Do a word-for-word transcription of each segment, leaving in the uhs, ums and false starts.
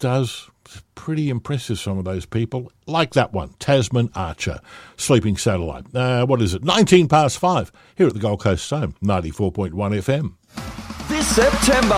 does. Pretty impressive, some of those people. Like that one, Tasman Archer, Sleeping Satellite. Uh, what is it? nineteen past five, here at the Gold Coast Home, ninety-four point one F M. This September,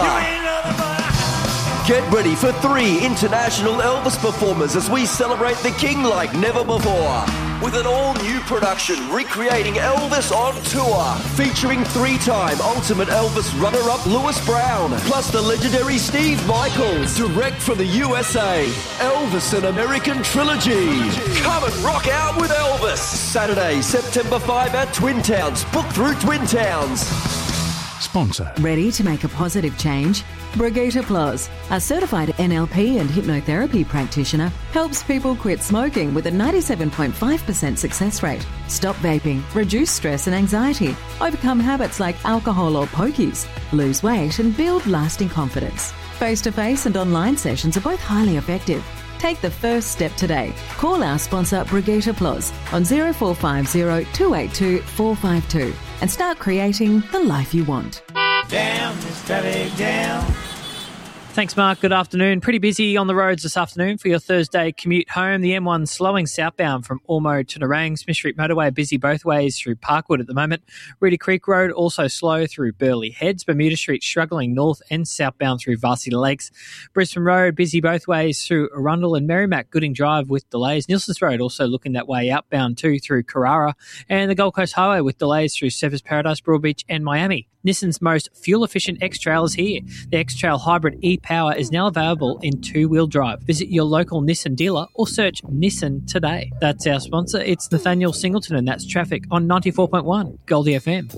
get ready for three international Elvis performers as we celebrate the King like never before. With an all-new production recreating Elvis on tour, featuring three-time Ultimate Elvis runner-up Lewis Brown, plus the legendary Steve Michaels, direct from the U S A. Elvis An American Trilogy. Come and rock out with Elvis. Saturday, September fifth at Twin Towns. Book through Twin Towns. Sponsor. Ready to make a positive change? Brigitte Ploz, a certified N L P and hypnotherapy practitioner, helps people quit smoking with a ninety-seven point five percent success rate, stop vaping, reduce stress and anxiety, overcome habits like alcohol or pokies, lose weight and build lasting confidence. Face-to-face and online sessions are both highly effective. Take the first step today. Call our sponsor Brigitte Ploz on zero four five zero, two eight two, four five two and start creating the life you want. Down, steady down. Thanks, Mark. Good afternoon. Pretty busy on the roads this afternoon for your Thursday commute home. The M one slowing southbound from Ormo to Nerang. Smith Street Motorway busy both ways through Parkwood at the moment. Reedy Creek Road also slow through Burleigh Heads. Bermuda Street struggling north and southbound through Varsity Lakes. Brisbane Road busy both ways through Arundel and Merrimack. Gooding Drive with delays. Nielsen's Road also looking that way outbound too through Carrara. And the Gold Coast Highway with delays through Surfers Paradise, Broadbeach and Miami. Nissan's most fuel-efficient X-Trail is here. The X-Trail Hybrid e-Power is now available in two-wheel drive. Visit your local Nissan dealer or search Nissan today. That's our sponsor. It's Nathaniel Singleton, and that's traffic on ninety-four point one Goldie F M.